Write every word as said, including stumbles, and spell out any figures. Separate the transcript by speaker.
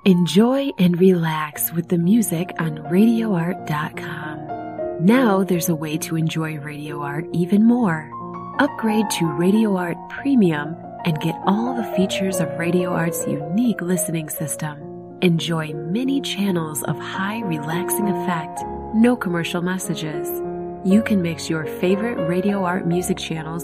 Speaker 1: Enjoy and relax with the music on radio art dot com. Now there's a way to enjoy Radio Art even more. Upgrade to Radio Art Premium and get all the features of Radio Art's unique listening system. Enjoy many channels of high relaxing effect, no commercial messages. You can mix your favorite Radio Art music channels